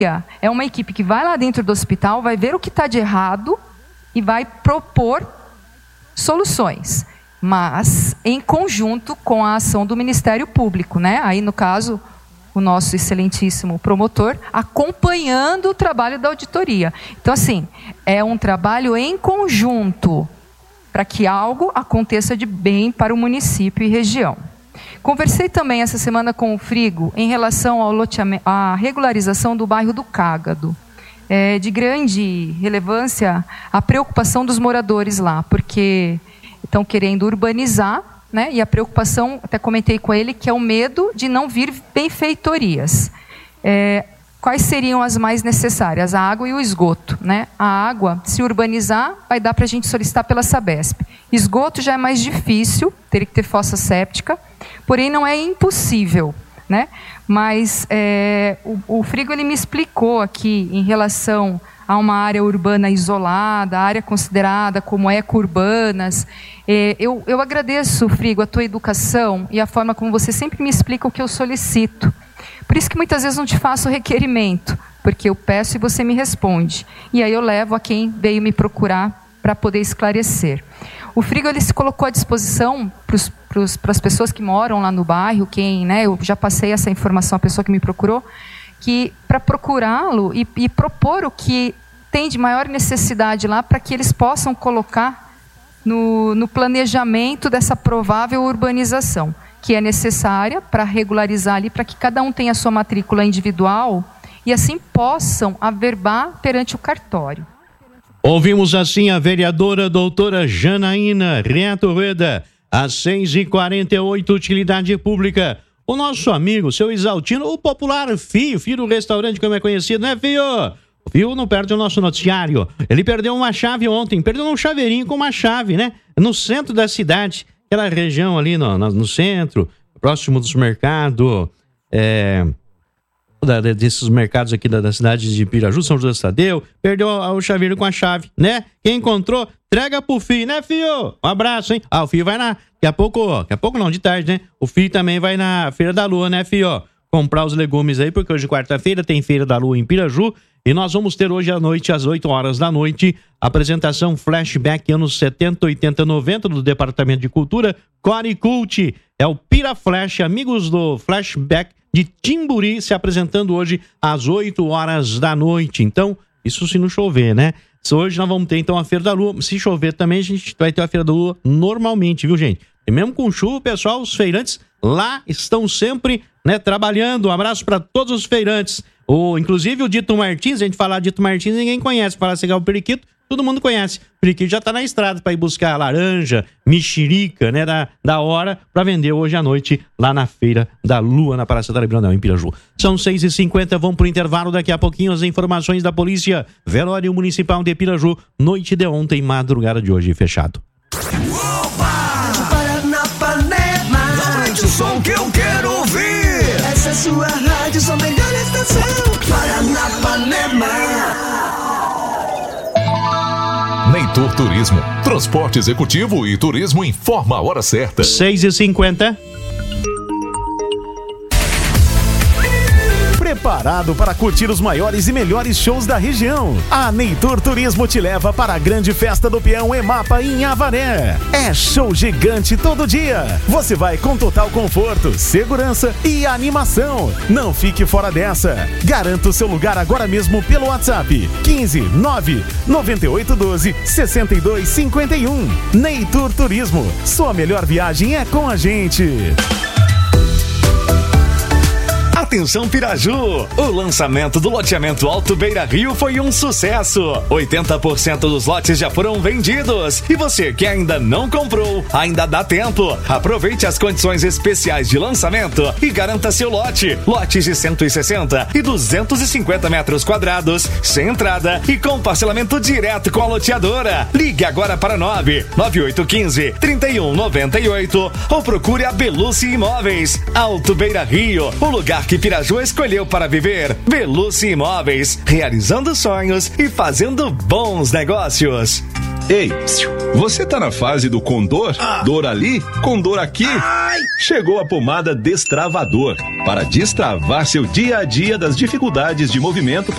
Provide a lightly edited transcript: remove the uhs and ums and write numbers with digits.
é uma equipe que vai lá dentro do hospital, vai ver o que está de errado e vai propor soluções, mas em conjunto com a ação do Ministério Público, né? Aí, no caso, o nosso excelentíssimo promotor acompanhando o trabalho da auditoria. Então, assim, é um trabalho em conjunto para que algo aconteça de bem para o município e região. Conversei também essa semana com o Frigo em relação ao à regularização do bairro do Cágado. É de grande relevância a preocupação dos moradores lá, porque estão querendo urbanizar, né? E a preocupação, até comentei com ele, que é o medo de não vir benfeitorias. Quais seriam as mais necessárias? A água e o esgoto, né? A água, se urbanizar, vai dar para a gente solicitar pela Sabesp. Esgoto já é mais difícil, teria que ter fossa séptica, porém não é impossível, né? Mas o Frigo ele me explicou aqui em relação a uma área urbana isolada, área considerada como eco-urbanas. Eu agradeço, Frigo, a tua educação e a forma como você sempre me explica o que eu solicito. Por isso que muitas vezes não te faço requerimento, porque eu peço e você me responde. E aí eu levo a quem veio me procurar para poder esclarecer. O Frigo ele se colocou à disposição para as pessoas que moram lá no bairro, eu já passei essa informação à pessoa que me procurou, que para procurá-lo e propor o que tem de maior necessidade lá para que eles possam colocar no planejamento dessa provável urbanização, que é necessária para regularizar ali, para que cada um tenha a sua matrícula individual e assim possam averbar perante o cartório. Ouvimos assim a vereadora doutora Janaína Reto Rueda, às 6h48, utilidade pública. O nosso amigo, seu Isaltino, o popular Fio do restaurante, como é conhecido, né, Fio? O Fio não perde o nosso noticiário. Ele perdeu uma chave ontem, perdeu um chaveirinho com uma chave, né? No centro da cidade, aquela região ali no centro, próximo dos mercados, desses mercados aqui da cidade de Piraju, São José Tadeu, perdeu o chaveiro com a chave, né? Quem encontrou, entrega pro Fio, né, Fio? Um abraço, hein? O Fio vai daqui a pouco não, de tarde, né? O Fio também vai na Feira da Lua, né, Fio? Comprar os legumes aí, porque hoje, quarta-feira, tem Feira da Lua em Piraju, e nós vamos ter hoje à noite, às 8 horas da noite, apresentação Flashback anos 70, 80, 90 do Departamento de Cultura, Core Cult, é o Pira Flash, amigos do Flashback de Timburi, se apresentando hoje às 8 horas da noite. Então, isso se não chover, né? Hoje nós vamos ter, então, a Feira da Lua. Se chover também, a gente vai ter a Feira da Lua normalmente, viu, gente? E mesmo com chuva, pessoal, os feirantes lá estão sempre, né, trabalhando. Um abraço para todos os feirantes. Inclusive o Dito Martins, a gente falar Dito Martins, ninguém conhece. Falar Cigarro o Periquito, todo mundo conhece. O Periquito já tá na estrada para ir buscar laranja, mexerica, né, da hora, para vender hoje à noite lá na Feira da Lua, na Praça da Brandão, em Piraju. São 6h50, vamos pro intervalo, daqui a pouquinho as informações da polícia. Velório Municipal de Piraju, noite de ontem, madrugada de hoje, fechado. Aumente o som que eu quero ouvir. Essa é sua rádio, sua melhor estação. Paranapanema. Neitor Turismo, transporte executivo e turismo informa a hora certa. 6h50. Preparado para curtir os maiores e melhores shows da região? A Neitor Turismo te leva para a grande festa do peão Emapa em Avaré. É show gigante todo dia. Você vai com total conforto, segurança e animação. Não fique fora dessa. Garanta o seu lugar agora mesmo pelo WhatsApp 15 9 9812 6251. Neitor Turismo. Sua melhor viagem é com a gente. Atenção Piraju! O lançamento do loteamento Alto Beira Rio foi um sucesso. 80% dos lotes já foram vendidos. E você que ainda não comprou, ainda dá tempo. Aproveite as condições especiais de lançamento e garanta seu lote. Lotes de 160 e 250 metros quadrados, sem entrada e com parcelamento direto com a loteadora. Ligue agora para 99815-3198 ou procure a Beluci Imóveis. Alto Beira Rio, o lugar que Piraju escolheu para viver. Beluci Imóveis, realizando sonhos e fazendo bons negócios. Ei, você tá na fase do condor? Dor ali, condor aqui? Chegou a pomada Destravador para destravar seu dia a dia das dificuldades de movimento